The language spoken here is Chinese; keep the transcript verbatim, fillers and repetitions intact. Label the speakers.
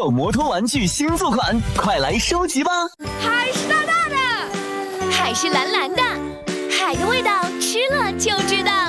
Speaker 1: 手摩托玩具新作款，快来收集吧！
Speaker 2: 海是大大的，
Speaker 3: 海是蓝蓝的，海的味道吃了就知道。